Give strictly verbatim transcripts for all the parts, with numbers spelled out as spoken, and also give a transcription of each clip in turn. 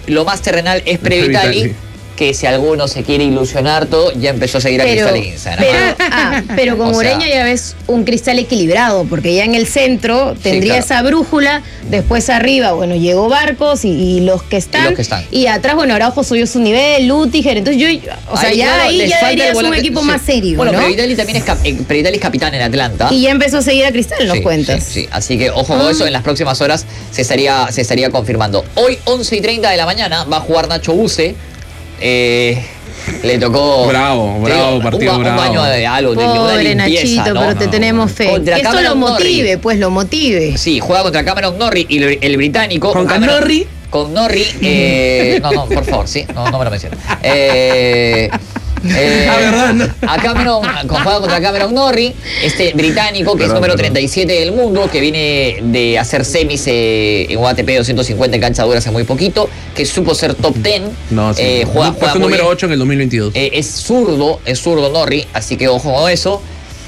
lo más terrenal es Previtali, que si alguno se quiere ilusionar todo, ya empezó a seguir a pero, Cristal en Instagram. Pero, ah, pero con o Ureña sea, ya ves un Cristal equilibrado, porque ya en el centro tendría sí, claro. esa brújula, después arriba, bueno, llegó Barcos y, y los que están. Y, los que están. y atrás, bueno, Araujo subió su nivel, Lutiger, entonces yo, o sea, ahí, ya claro, ahí ya deberías un equipo sí. más serio, bueno, ¿no? Bueno, Previtali también es, cap, Previtali es capitán en Atlanta. Y ya empezó a seguir a Cristal, nos sí, cuentas. Sí, sí, así que ojo con ah. eso, en las próximas horas se estaría, se estaría confirmando. Hoy, once y treinta de la mañana, va a jugar Nacho Buse. Eh... Le tocó. Bravo, bravo, digo, partido un, bravo. Un baño de algo, de una limpieza, Nachito, ¿no? pero te no, tenemos fe. Contra que esto Cameron lo motive, Norrie. pues lo motive. Sí, juega contra Cameron Norrie y el, el británico. ¿Con Cameron Norrie? Con Norrie. Eh, no, no, por favor, sí. No, no me lo menciones. Eh. Eh, ah, verdad, no. A Cameron, juega contra Cameron Norrie, este británico que perdón, es número perdón. treinta y siete del mundo, que viene de hacer semis eh, en un A T P doscientos cincuenta en cancha dura hace muy poquito, que supo ser top diez. No, sí. eh, juega, juega fue número ocho en el dos mil veintidós. Eh, es zurdo, es zurdo Norrie, así que ojo con eso.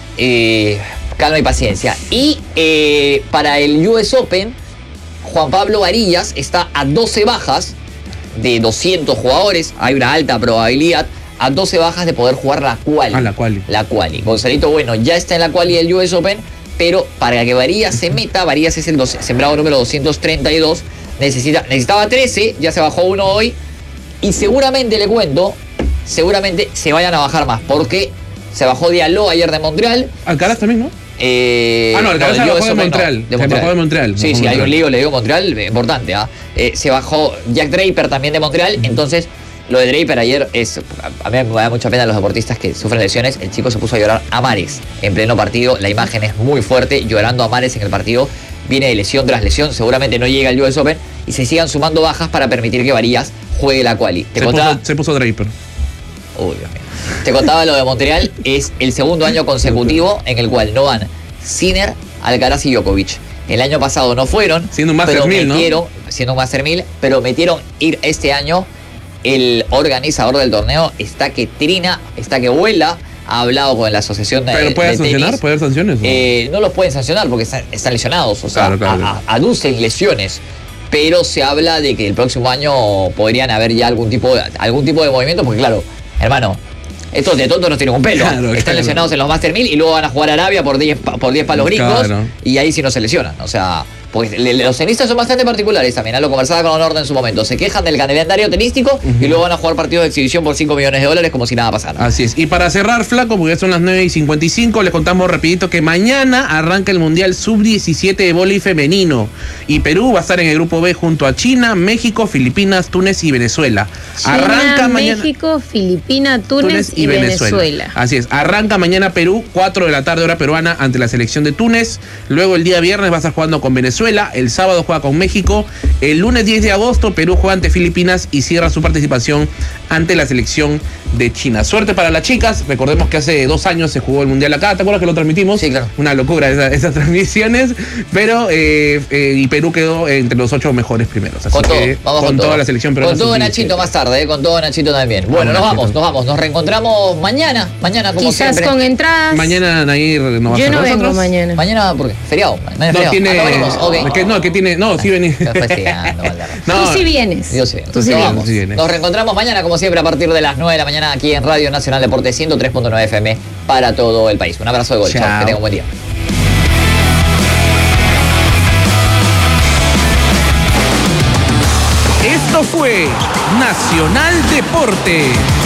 Eh, calma y paciencia. Y eh, para el U S Open, Juan Pablo Varillas está a doce bajas de doscientos jugadores, hay una alta probabilidad. A doce bajas de poder jugar la quali. Ah, la quali. La quali. Gonzalito, bueno, ya está en la quali del U S Open, pero para que Varillas se meta, Varillas es el doce, sembrado número doscientos treinta y dos, necesita, necesitaba trece, ya se bajó uno hoy, y seguramente, le cuento, seguramente se vayan a bajar más, porque se bajó Diallo ayer de Montreal. Alcaraz también, ¿no? Eh, ah, no, Alcaraz no, se bajó de Montreal. No, de Montreal. Se bajó de Montreal. Sí, sí, hay un lío, le digo Montreal, importante, ¿ah? ¿eh? Eh, se bajó Jack Draper también de Montreal, entonces... Lo de Draper ayer es, a mí me da mucha pena a los deportistas que sufren lesiones. El chico se puso a llorar a mares en pleno partido. La imagen es muy fuerte, llorando a mares en el partido. Viene de lesión tras lesión, seguramente no llega al U S Open. Y se sigan sumando bajas para permitir que Varillas juegue la quali. Se, contaba... puso, se puso Draper. Uy, Dios mío. Te contaba lo de Montreal, es el segundo año consecutivo en el cual no van Sinner, Alcaraz y Djokovic. El año pasado no fueron, siendo un Master mil, metieron, ¿no? Siendo un Master mil, pero metieron ir este año. El organizador del torneo está que trina, está que vuela, ha hablado con la asociación de ¿Pero puede de sancionar? tenis. ¿Puede haber sanciones? ¿No? Eh, no los pueden sancionar porque están, están lesionados, o sea, claro, claro. A, a, aducen lesiones. Pero se habla de que el próximo año podrían haber ya algún tipo de, algún tipo de movimiento, porque claro, hermano, estos de tontos no tienen un pelo. Claro, Están claro. lesionados en los Master mil y luego van a jugar a Arabia por diez palos gringos, claro. y ahí sí no se lesionan. O sea, porque los tenistas son bastante particulares también. Lo conversaba con Honorda en su momento. Se quejan del calendario tenístico uh-huh. y luego van a jugar partidos de exhibición por cinco millones de dólares como si nada pasara. Así es. Y para cerrar, flaco, porque ya son las nueve y cincuenta y cinco, les contamos rapidito que mañana arranca el Mundial sub diecisiete de vóley femenino. Y Perú va a estar en el grupo B junto a China, México, Filipinas, Túnez y Venezuela. China, arranca mañana México, Filipinas, Túnez, Túnez y, y Venezuela. Venezuela. Así es. Arranca mañana Perú, cuatro de la tarde hora peruana, ante la selección de Túnez. Luego el día viernes va a estar jugando con Venezuela. El sábado juega con México. El lunes diez de agosto Perú juega ante Filipinas y cierra su participación ante la selección de China. Suerte para las chicas. Recordemos que hace dos años se jugó el Mundial acá. ¿Te acuerdas que lo transmitimos? Sí, claro. Una locura esa, esas transmisiones. Pero eh, eh, y Perú quedó entre los ocho mejores primeros. Así con todo, que, vamos con, con toda todo. la selección peruana. Con todo Nachito más tarde, eh, con todo Nachito también. Bueno, vamos, nos vamos, nos vamos. Nos reencontramos mañana. Mañana como Quizás siempre. con entradas. Mañana Nair no va a Yo estar no con vengo nosotros. mañana. Mañana, ¿por qué? Feriado. Mañana no feriado. tiene. Ah, okay. que, no, que tiene. No, sí venís. No, tú sí vienes. Yo sí. Tú sí no, vienes. vamos. Sí vienes. Nos reencontramos mañana, como siempre, a partir de las nueve de la mañana aquí en Radio Nacional Deporte ciento tres punto nueve F M para todo el país. Un abrazo de gol. Chao. Chao. Que tengan un buen día. Esto fue Nacional Deporte.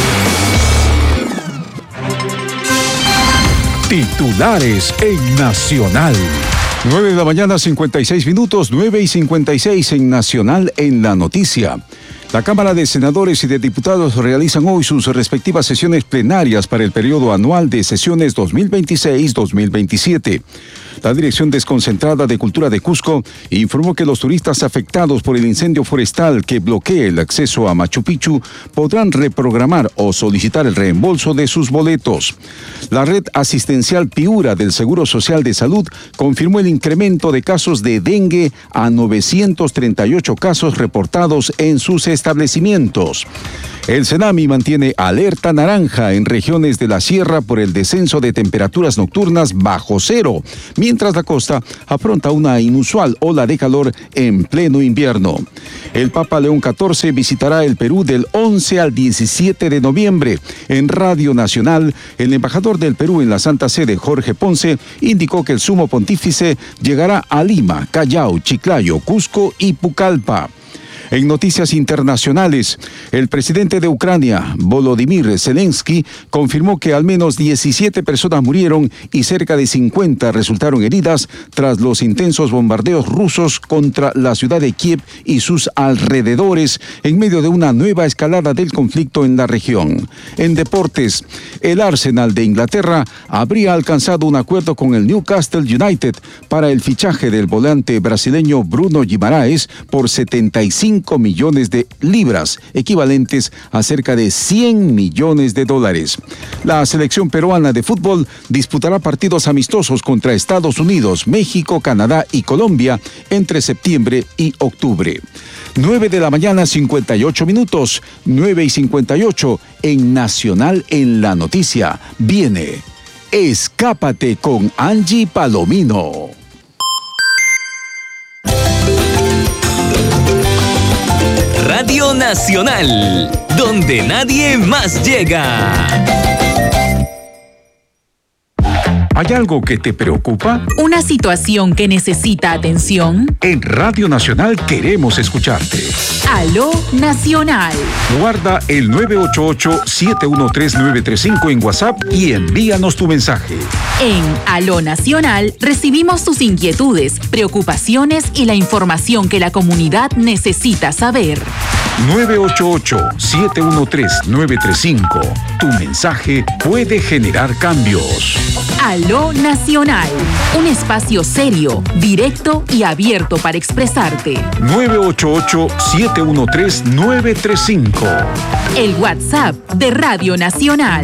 Titulares en Nacional. nueve de la mañana, cincuenta y seis minutos, nueve y cincuenta y seis en Nacional en la noticia. La Cámara de Senadores y de Diputados realizan hoy sus respectivas sesiones plenarias para el periodo anual de sesiones dos mil veintiséis dos mil veintisiete. La Dirección Desconcentrada de Cultura de Cusco informó que los turistas afectados por el incendio forestal que bloquea el acceso a Machu Picchu podrán reprogramar o solicitar el reembolso de sus boletos. La red asistencial Piura del Seguro Social de Salud confirmó el incremento de casos de dengue a novecientos treinta y ocho casos reportados en sus establecimientos. El Senami mantiene alerta naranja en regiones de la sierra por el descenso de temperaturas nocturnas bajo cero, mientras la costa afronta una inusual ola de calor en pleno invierno. El Papa León catorce visitará el Perú del once al diecisiete de noviembre. En Radio Nacional, el embajador del Perú en la Santa Sede, Jorge Ponce, indicó que el sumo pontífice llegará a Lima, Callao, Chiclayo, Cusco y Pucallpa. En noticias internacionales, el presidente de Ucrania, Volodymyr Zelensky, confirmó que al menos diecisiete personas murieron y cerca de cincuenta resultaron heridas tras los intensos bombardeos rusos contra la ciudad de Kiev y sus alrededores en medio de una nueva escalada del conflicto en la región. En deportes, el Arsenal de Inglaterra habría alcanzado un acuerdo con el Newcastle United para el fichaje del volante brasileño Bruno Guimaraes por setenta y cinco millones de libras, equivalentes a cerca de cien millones de dólares. La selección peruana de fútbol disputará partidos amistosos contra Estados Unidos, México, Canadá y Colombia entre septiembre y octubre. nueve de la mañana, cincuenta y ocho minutos, nueve y cincuenta y ocho en Nacional en la Noticia. Viene Escápate con Angie Palomino. Radio Nacional, donde nadie más llega. ¿Hay algo que te preocupa? ¿Una situación que necesita atención? En Radio Nacional queremos escucharte. Aló Nacional. Guarda el nueve ocho ocho, siete uno tres, nueve tres cinco en WhatsApp y envíanos tu mensaje. En Aló Nacional recibimos tus inquietudes, preocupaciones y la información que la comunidad necesita saber. nueve ocho ocho, siete uno tres, nueve tres cinco. Tu mensaje puede generar cambios. Aló Nacional, un espacio serio, directo y abierto para expresarte. nueve ocho ocho, siete uno tres, nueve tres cinco. El WhatsApp de Radio Nacional.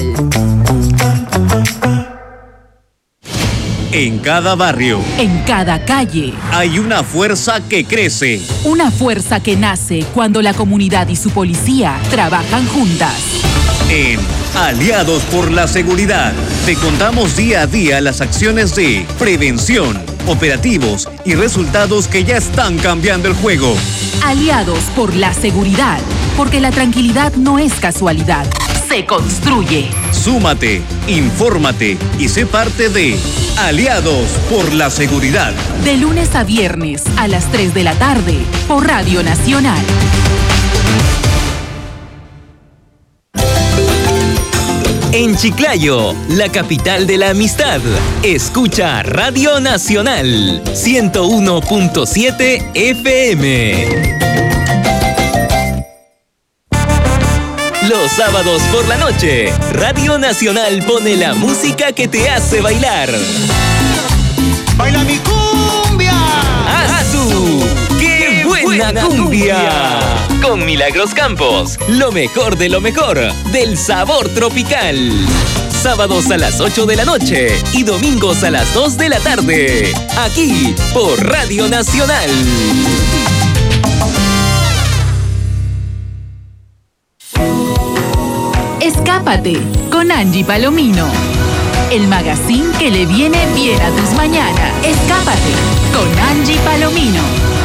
En cada barrio, en cada calle, hay una fuerza que crece. Una fuerza que nace cuando la comunidad y su policía trabajan juntas. En Aliados por la Seguridad, te contamos día a día las acciones de prevención, operativos y resultados que ya están cambiando el juego. Aliados por la Seguridad, porque la tranquilidad no es casualidad, se construye. Súmate, infórmate y sé parte de Aliados por la Seguridad. De lunes a viernes a las tres de la tarde por Radio Nacional. En Chiclayo, la capital de la amistad, escucha Radio Nacional ciento uno punto siete F M. Los sábados por la noche, Radio Nacional pone la música que te hace bailar. ¡Baila mi cumbia! ¡Azú! ¡Qué buena, buena cumbia! cumbia! Con Milagros Campos, lo mejor de lo mejor, del sabor tropical. Sábados a las ocho de la noche y domingos a las dos de la tarde. Aquí, por Radio Nacional. Escápate con Angie Palomino. El magazine que le viene bien a tus mañanas. Escápate con Angie Palomino.